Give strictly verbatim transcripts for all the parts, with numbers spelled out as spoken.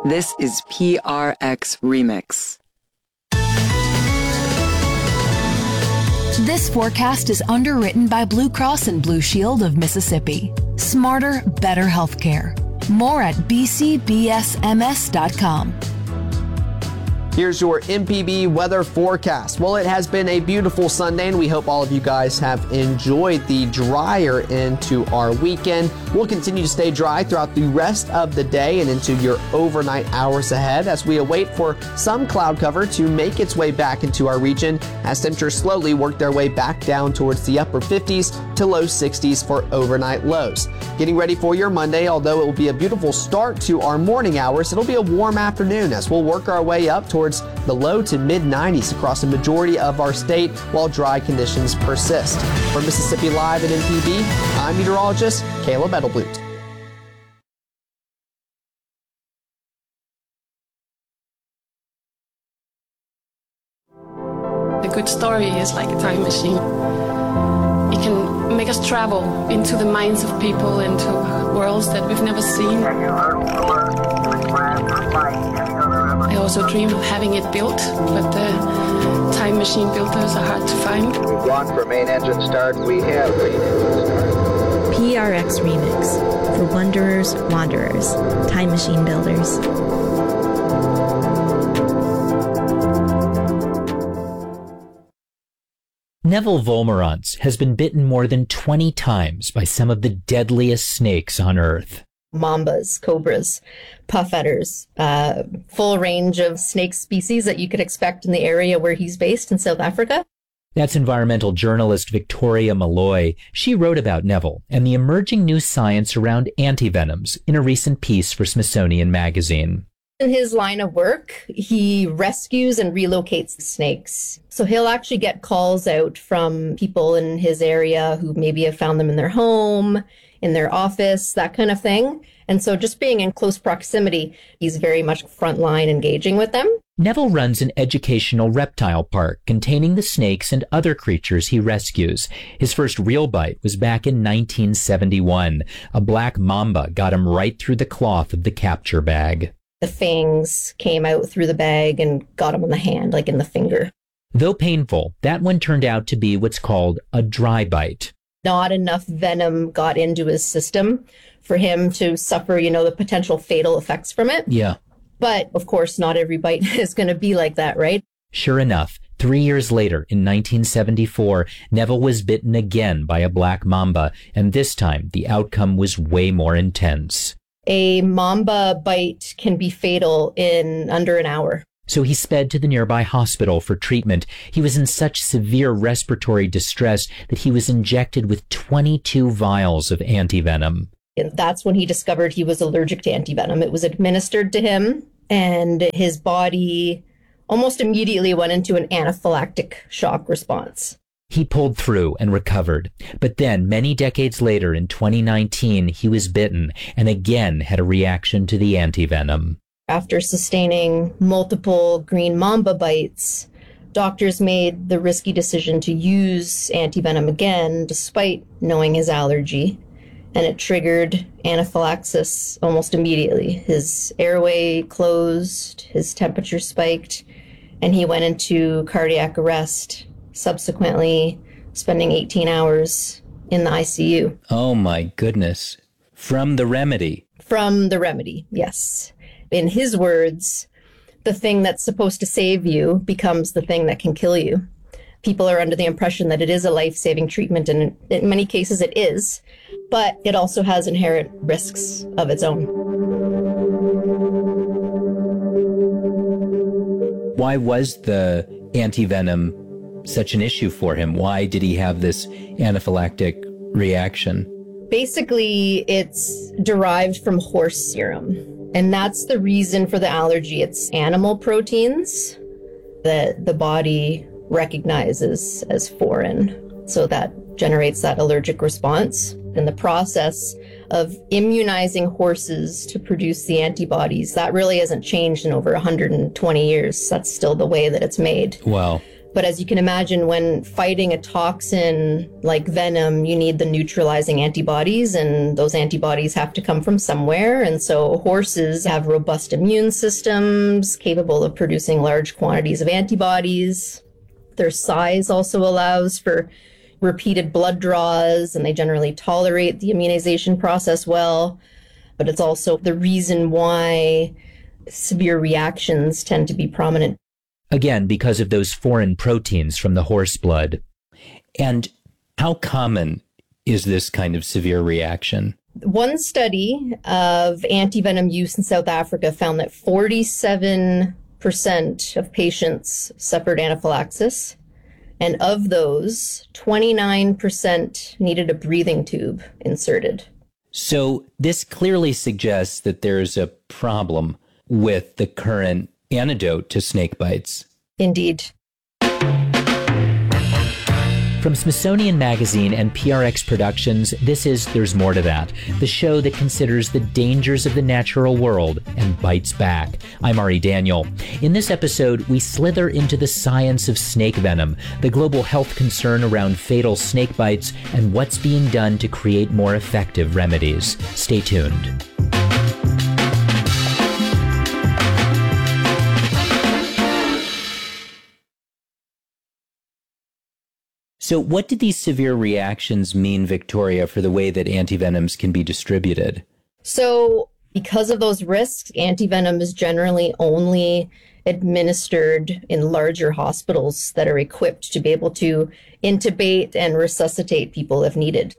This is P R X Remix. This forecast is underwritten by Blue Cross and Blue Shield of Mississippi. Smarter, better healthcare. More at b c b s m s dot com. Here's your M P B weather forecast. Well, it has been a beautiful Sunday, and we hope all of you guys have enjoyed the drier into our weekend. We'll continue to stay dry throughout the rest of the day and into your overnight hours ahead as we await for some cloud cover to make its way back into our region as temperatures slowly work their way back down towards the upper fifties to low sixties for overnight lows. Getting ready for your Monday, although it will be a beautiful start to our morning hours, it'll be a warm afternoon as we'll work our way up towards the low to mid nineties across the majority of our state while dry conditions persist. For Mississippi Live at M P B, I'm meteorologist Caleb Edelblut. A good story is like a time machine. It can make us travel into the minds of people, into worlds that we've never seen. I also dream of having it built, but the time machine builders are hard to find. We've gone for main engine start. We have main engine start. P R X Remix for Wanderers, Wanderers, Time Machine Builders. Neville Volmerance has been bitten more than twenty times by some of the deadliest snakes on Earth. Mambas, cobras, puff adders, uh, full range of snake species that you could expect in the area where he's based in South Africa. That's environmental journalist Victoria Malloy. She wrote about Neville and the emerging new science around antivenoms in a recent piece for Smithsonian Magazine. In his line of work, he rescues and relocates snakes. So he'll actually get calls out from people in his area who maybe have found them in their home, in their office, that kind of thing. And so just being in close proximity, he's very much frontline engaging with them. Neville runs an educational reptile park containing the snakes and other creatures he rescues. His first real bite was back in nineteen seventy-one. A black mamba got him right through the cloth of the capture bag. The fangs came out through the bag and got him on the hand, like in the finger. Though painful, that one turned out to be what's called a dry bite. Not enough venom got into his system for him to suffer, you know, the potential fatal effects from it. Yeah. But of course, not every bite is going to be like that, right? Sure enough, three years later, in nineteen seventy-four, Neville was bitten again by a black mamba, and this time the outcome was way more intense. A mamba bite can be fatal in under an hour. So he sped to the nearby hospital for treatment. He was in such severe respiratory distress that he was injected with twenty-two vials of antivenom. And that's when he discovered he was allergic to antivenom. It was administered to him, and his body almost immediately went into an anaphylactic shock response. He pulled through and recovered. But then, many decades later, in twenty nineteen, he was bitten and again had a reaction to the antivenom. After sustaining multiple green mamba bites, doctors made the risky decision to use antivenom again, despite knowing his allergy. And it triggered anaphylaxis almost immediately. His airway closed, his temperature spiked, and he went into cardiac arrest, subsequently spending eighteen hours in the I C U. Oh my goodness. From the remedy. From the remedy, yes. In his words, the thing that's supposed to save you becomes the thing that can kill you. People are under the impression that it is a life-saving treatment, and in many cases it is, but it also has inherent risks of its own. Why was the antivenom such an issue for him? Why did he have this anaphylactic reaction? Basically, it's derived from horse serum. And that's the reason for the allergy. It's animal proteins that the body recognizes as foreign. So that generates that allergic response. And the process of immunizing horses to produce the antibodies, that really hasn't changed in over one hundred twenty years. That's still the way that it's made. Wow. But as you can imagine, when fighting a toxin like venom, you need the neutralizing antibodies, and those antibodies have to come from somewhere. And so horses have robust immune systems capable of producing large quantities of antibodies. Their size also allows for repeated blood draws, and they generally tolerate the immunization process well. But it's also the reason why severe reactions tend to be prominent. Again, because of those foreign proteins from the horse blood. And how common is this kind of severe reaction? One study of antivenom use in South Africa found that forty-seven percent of patients suffered anaphylaxis. And of those, twenty-nine percent needed a breathing tube inserted. So this clearly suggests that there's a problem with the current antidote to snake bites. Indeed. From Smithsonian Magazine and P R X Productions, this is There's More to That, the show that considers the dangers of the natural world and bites back. I'm Ari Daniel. In this episode, we slither into the science of snake venom, the global health concern around fatal snake bites, and what's being done to create more effective remedies. Stay tuned. So what did these severe reactions mean, Victoria, for the way that antivenoms can be distributed? So because of those risks, antivenom is generally only administered in larger hospitals that are equipped to be able to intubate and resuscitate people if needed.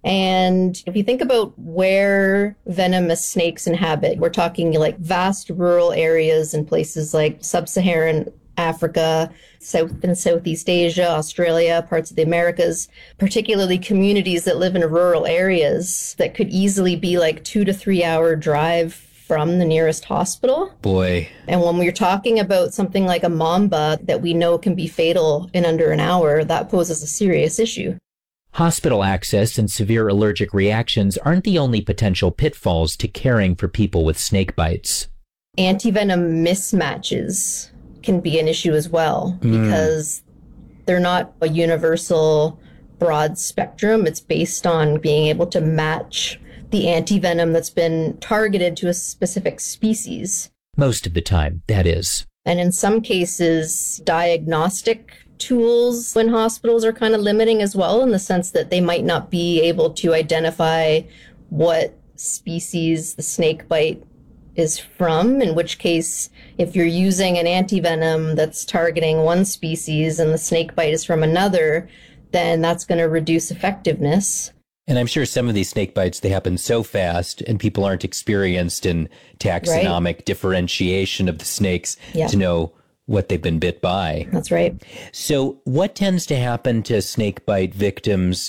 And if you think about where venomous snakes inhabit, we're talking like vast rural areas in places like sub-Saharan Africa, South and Southeast Asia, Australia, parts of the Americas, particularly communities that live in rural areas that could easily be like two to three hour drive from the nearest hospital. Boy. And when we're talking about something like a mamba that we know can be fatal in under an hour, that poses a serious issue. Hospital access and severe allergic reactions aren't the only potential pitfalls to caring for people with snake bites. Antivenom mismatches can be an issue as well, because mm. they're not a universal broad spectrum. It's based on being able to match the antivenom that's been targeted to a specific species. Most of the time, that is. And in some cases, diagnostic tools in hospitals are kind of limiting as well, in the sense that they might not be able to identify what species the snake bite is from, in which case, if you're using an antivenom that's targeting one species and the snake bite is from another, then that's going to reduce effectiveness. And I'm sure some of these snake bites, they happen so fast and people aren't experienced in taxonomic right. differentiation of the snakes yeah. to know what they've been bit by. That's right. So what tends to happen to snake bite victims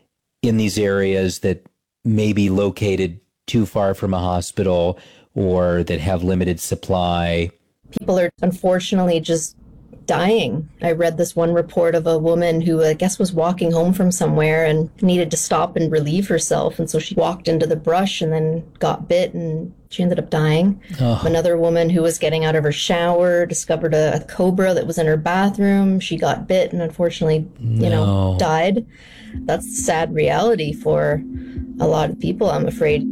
in these areas that may be located too far from a hospital or that have limited supply? People are unfortunately just dying. I read this one report of a woman who I guess was walking home from somewhere and needed to stop and relieve herself. And so she walked into the brush and then got bit and she ended up dying. Oh. Another woman who was getting out of her shower discovered a, a cobra that was in her bathroom. She got bit and unfortunately, you no. know, died. That's the sad reality for a lot of people, I'm afraid.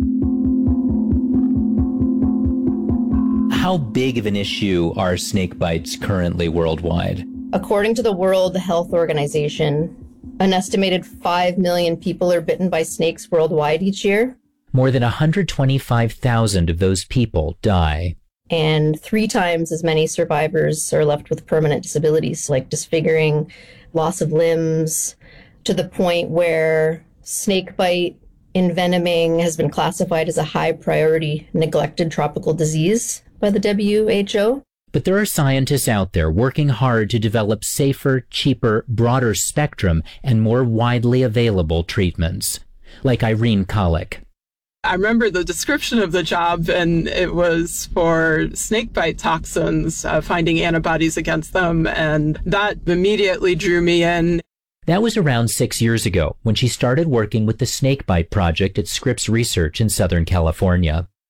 How big of an issue are snake bites currently worldwide? According to the World Health Organization, an estimated five million people are bitten by snakes worldwide each year. More than one hundred twenty-five thousand of those people die. And three times as many survivors are left with permanent disabilities, like disfiguring, loss of limbs, to the point where snake bite envenoming has been classified as a high priority neglected tropical disease by the W H O. But there are scientists out there working hard to develop safer, cheaper, broader spectrum and more widely available treatments, like Irene Kolick. I remember the description of the job, and it was for snakebite toxins, uh, finding antibodies against them, and that immediately drew me in. That was around six years ago when she started working with the Snakebite Project at Scripps Research in Southern California.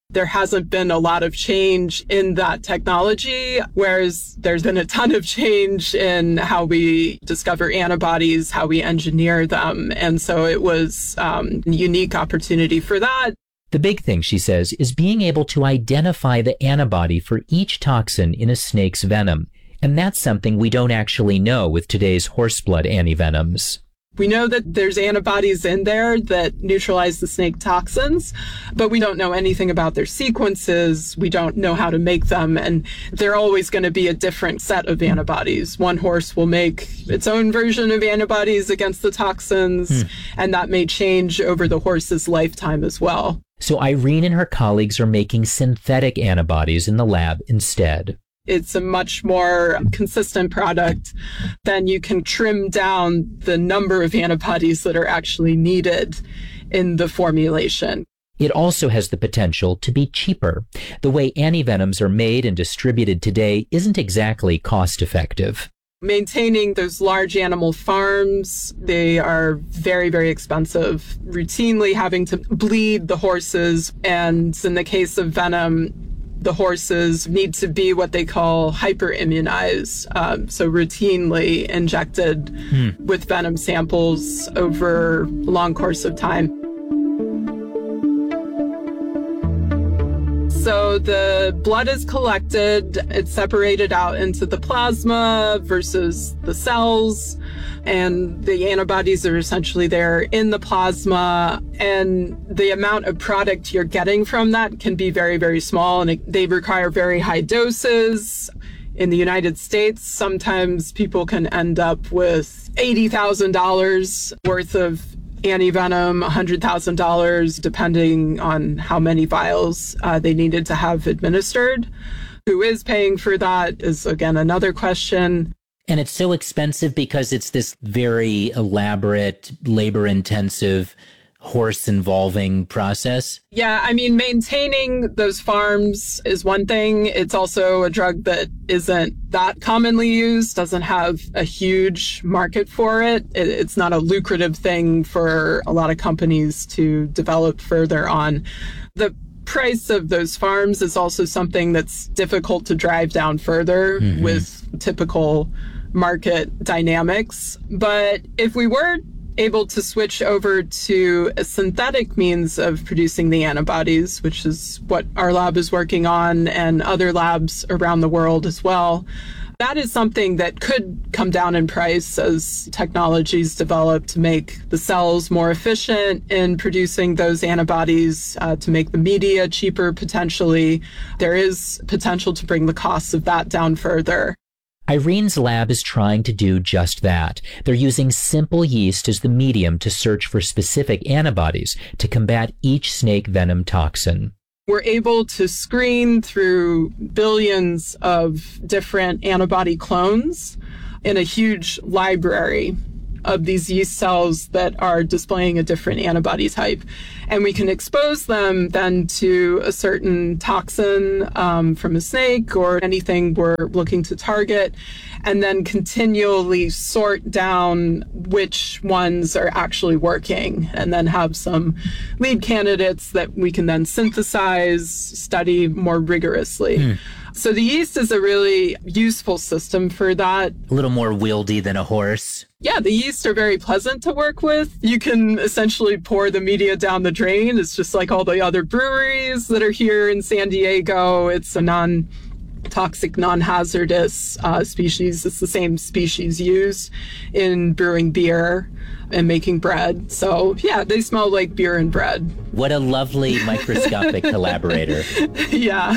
there hasn't been a lot of change in that technology, whereas there's been a ton of change in how we discover antibodies, how we engineer them. And so it was um, a unique opportunity for that. The big thing, she says, is being able to identify the antibody for each toxin in a snake's venom. And that's something we don't actually know with today's horseblood antivenoms. We know that there's antibodies in there that neutralize the snake toxins, but we don't know anything about their sequences. We don't know how to make them, and they're always going to be a different set of antibodies. One horse will make its own version of antibodies against the toxins, hmm. and that may change over the horse's lifetime as well. So Irene and her colleagues are making synthetic antibodies in the lab instead. It's a much more consistent product. Then you can trim down the number of antibodies that are actually needed in the formulation. It also has the potential to be cheaper. The way antivenoms are made and distributed today isn't exactly cost effective. Maintaining those large animal farms, they are very, very expensive. Routinely having to bleed the horses, and in the case of venom, the horses need to be what they call hyperimmunized, um, so routinely injected hmm. with venom samples over a long course of time. So the blood is collected, it's separated out into the plasma versus the cells, and the antibodies are essentially there in the plasma, and the amount of product you're getting from that can be very, very small, and it, they require very high doses. In the United States, sometimes people can end up with eighty thousand dollars worth of antivenom, one hundred thousand dollars, depending on how many vials uh, they needed to have administered. Who is paying for that is, again, another question. And it's so expensive because it's this very elaborate, labor-intensive, horse-involving process? Yeah, I mean, maintaining those farms is one thing. It's also a drug that isn't that commonly used, doesn't have a huge market for it. It's not a lucrative thing for a lot of companies to develop further on. The price of those farms is also something that's difficult to drive down further mm-hmm. with typical market dynamics. But if we were able to switch over to a synthetic means of producing the antibodies, which is what our lab is working on and other labs around the world as well, that is something that could come down in price as technologies develop to make the cells more efficient in producing those antibodies, uh, to make the media cheaper potentially. There is potential to bring the costs of that down further. Irene's lab is trying to do just that. They're using simple yeast as the medium to search for specific antibodies to combat each snake venom toxin. We're able to screen through billions of different antibody clones in a huge library of these yeast cells that are displaying a different antibody type. And we can expose them then to a certain toxin um, from a snake or anything we're looking to target, and then continually sort down which ones are actually working, and then have some lead candidates that we can then synthesize, study more rigorously. Hmm. So the yeast is a really useful system for that. A little more wieldy than a horse. Yeah, the yeast are very pleasant to work with. You can essentially pour the media down the drain. It's just like all the other breweries that are here in San Diego. It's a non-toxic, non-hazardous uh, species. It's the same species used in brewing beer and making bread. So yeah, they smell like beer and bread. What a lovely microscopic collaborator. Yeah.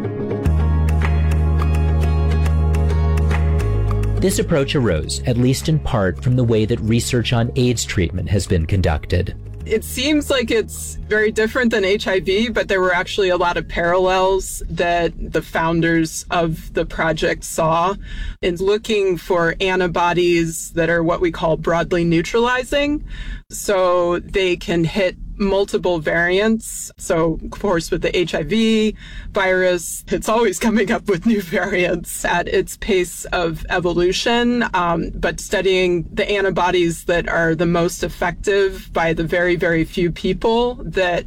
This approach arose, at least in part, from the way that research on AIDS treatment has been conducted. It seems like it's very different than H I V, but there were actually a lot of parallels that the founders of the project saw in looking for antibodies that are what we call broadly neutralizing. So they can hit multiple variants. So, of course, with the H I V virus, it's always coming up with new variants at its pace of evolution. Um, but studying the antibodies that are the most effective by the very, very few people that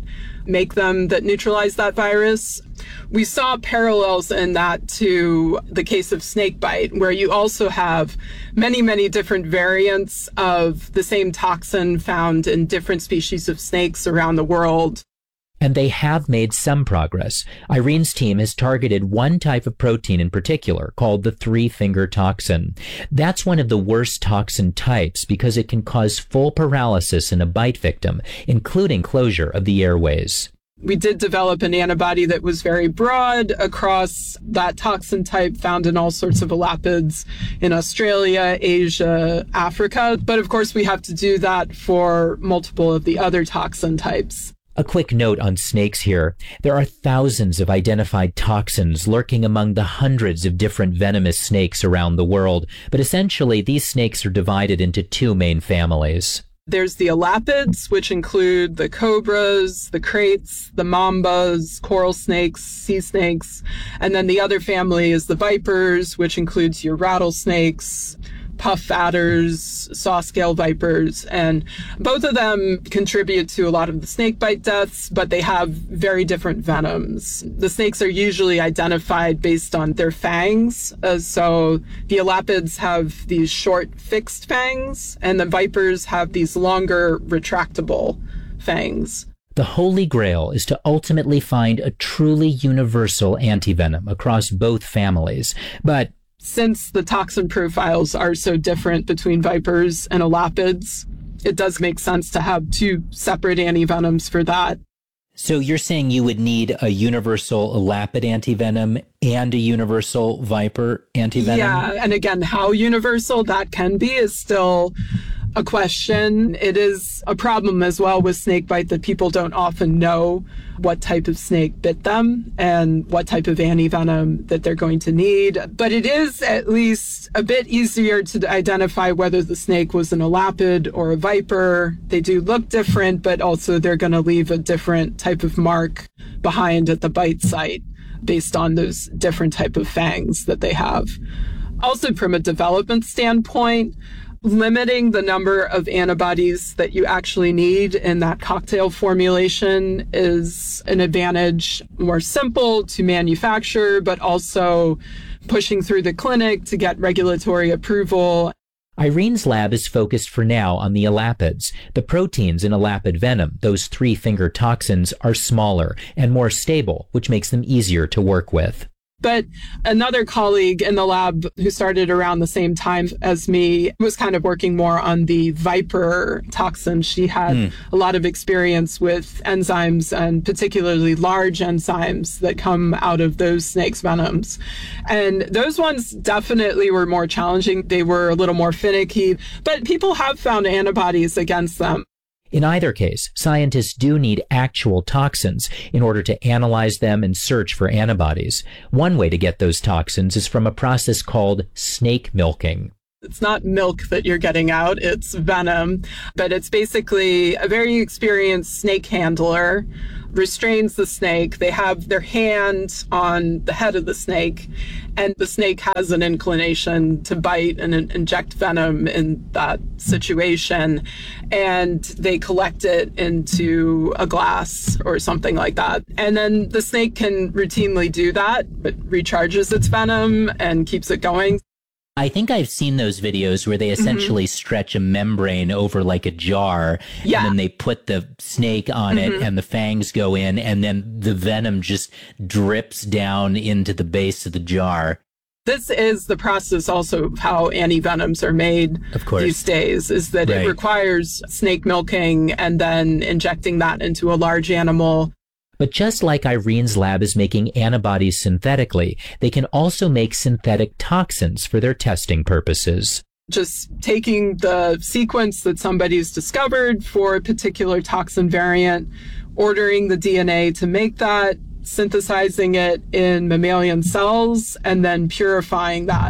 make them that neutralize that virus. We saw parallels in that to the case of snakebite, where you also have many, many different variants of the same toxin found in different species of snakes around the world. And they have made some progress. Irene's team has targeted one type of protein in particular, called the three-finger toxin. That's one of the worst toxin types because it can cause full paralysis in a bite victim, including closure of the airways. We did develop an antibody that was very broad across that toxin type found in all sorts of elapids in Australia, Asia, Africa. But of course, we have to do that for multiple of the other toxin types. A quick note on snakes here. There are thousands of identified toxins lurking among the hundreds of different venomous snakes around the world, but essentially these snakes are divided into two main families. There's the elapids, which include the cobras, the kraits, the mambas, coral snakes, sea snakes, and then the other family is the vipers, which includes your rattlesnakes, puff adders, saw-scale vipers, and both of them contribute to a lot of the snakebite deaths, but they have very different venoms. The snakes are usually identified based on their fangs. Uh, so the elapids have these short fixed fangs, and the vipers have these longer retractable fangs. The holy grail is to ultimately find a truly universal antivenom across both families, but since the toxin profiles are so different between vipers and elapids, it does make sense to have two separate antivenoms for that. So you're saying you would need a universal elapid antivenom and a universal viper antivenom? Yeah, and again, how universal that can be is still a question. It is a problem as well with snakebite that people don't often know what type of snake bit them and what type of antivenom that they're going to need. But it is at least a bit easier to identify whether the snake was an elapid or a viper. They do look different, but also they're going to leave a different type of mark behind at the bite site based on those different type of fangs that they have. Also, from a development standpoint, limiting the number of antibodies that you actually need in that cocktail formulation is an advantage. More simple to manufacture, but also pushing through the clinic to get regulatory approval. Irene's lab is focused for now on the elapids. The proteins in elapid venom, those three-finger toxins, are smaller and more stable, which makes them easier to work with. But another colleague in the lab who started around the same time as me was kind of working more on the viper toxin. She had mm. a lot of experience with enzymes and particularly large enzymes that come out of those snakes' venoms. And those ones definitely were more challenging. They were a little more finicky, but people have found antibodies against them. In either case, scientists do need actual toxins in order to analyze them and search for antibodies. One way to get those toxins is from a process called snake milking. It's not milk that you're getting out, it's venom, but it's basically a very experienced snake handler restrains the snake. They have their hand on the head of the snake, and the snake has an inclination to bite and in- inject venom in that situation, and they collect it into a glass or something like that. And then the snake can routinely do that. It recharges its venom and keeps it going. I think I've seen those videos where they essentially mm-hmm. stretch a membrane over like a jar, yeah. and then they put the snake on mm-hmm. it and the fangs go in, and then the venom just drips down into the base of the jar. This is the process also of how antivenoms are made of course. These days, is that right. it requires snake milking and then injecting that into a large animal. But just like Irene's lab is making antibodies synthetically, they can also make synthetic toxins for their testing purposes. Just taking the sequence that somebody's discovered for a particular toxin variant, ordering the D N A to make that, synthesizing it in mammalian cells, and then purifying that.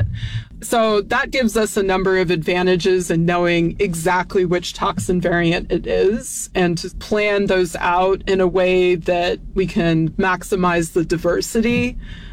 So that gives us a number of advantages in knowing exactly which toxin variant it is, and to plan those out in a way that we can maximize the diversity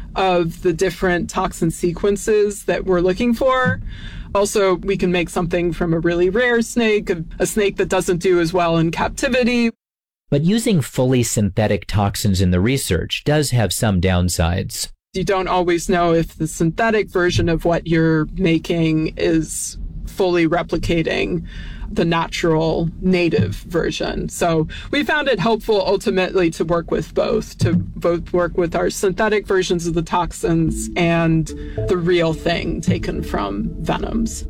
of the different toxin sequences that we're looking for. Also, we can make something from a really rare snake, a snake that doesn't do as well in captivity. But using fully synthetic toxins in the research does have some downsides. You don't always know if the synthetic version of what you're making is fully replicating the natural native version. So we found it helpful ultimately to work with both, to both work with our synthetic versions of the toxins and the real thing taken from venoms.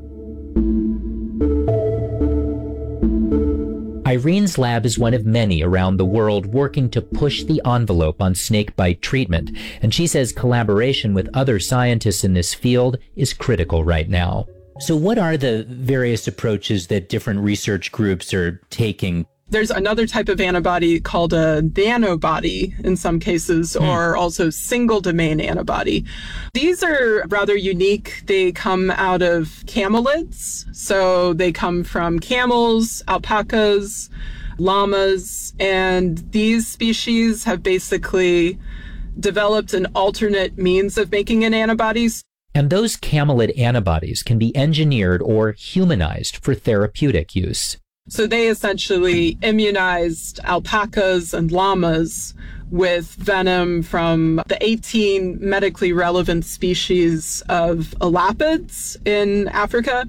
Irene's lab is one of many around the world working to push the envelope on snakebite treatment, and she says collaboration with other scientists in this field is critical right now. So what are the various approaches that different research groups are taking? There's another type of antibody called a nanobody in some cases, mm. or also single domain antibody. These are rather unique. They come out of camelids. So they come from camels, alpacas, llamas, and these species have basically developed an alternate means of making an antibody. And those camelid antibodies can be engineered or humanized for therapeutic use. So they essentially immunized alpacas and llamas with venom from the eighteen medically relevant species of elapids in Africa.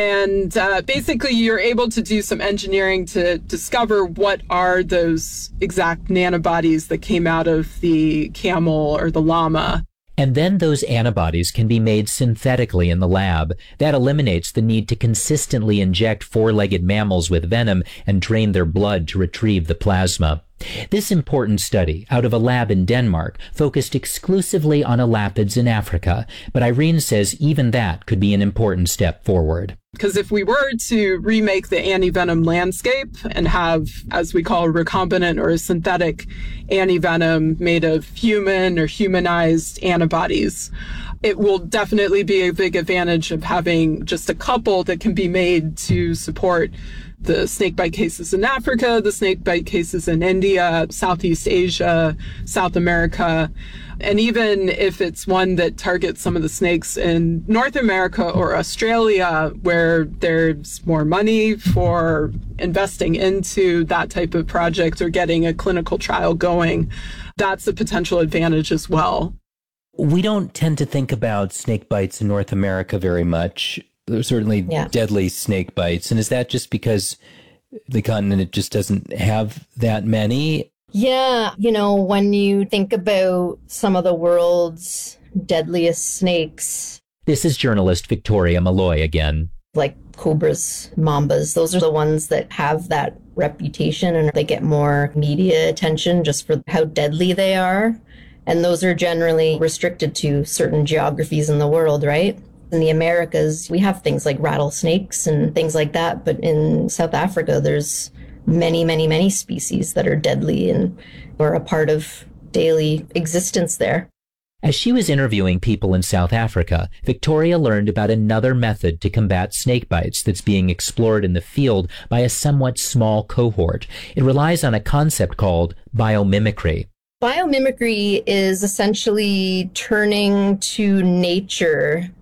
And uh, basically, you're able to do some engineering to discover what are those exact nanobodies that came out of the camel or the llama. And then those antibodies can be made synthetically in the lab. That eliminates the need to consistently inject four-legged mammals with venom and drain their blood to retrieve the plasma. This important study, out of a lab in Denmark, focused exclusively on elapids in Africa, but Irene says even that could be an important step forward. Because if we were to remake the antivenom landscape and have, as we call, recombinant or a synthetic antivenom made of human or humanized antibodies, it will definitely be a big advantage of having just a couple that can be made to support the snakebite cases in Africa, the snakebite cases in India, Southeast Asia, South America. And even if it's one that targets some of the snakes in North America or Australia, where there's more money for investing into that type of project or getting a clinical trial going, that's a potential advantage as well. We don't tend to think about snake bites in North America very much. There's certainly yeah. deadly snake bites. And is that just because the continent just doesn't have that many? Yeah, you know, when you think about some of the world's deadliest snakes. This is journalist Victoria Malloy again. Like cobras, mambas, those are the ones that have that reputation and they get more media attention just for how deadly they are. And those are generally restricted to certain geographies in the world, right? In the Americas, we have things like rattlesnakes and things like that. But in South Africa, there's many, many, many species that are deadly and are a part of daily existence there. As she was interviewing people in South Africa, Victoria learned about another method to combat snake bites that's being explored in the field by a somewhat small cohort. It relies on a concept called biomimicry. Biomimicry is essentially turning to nature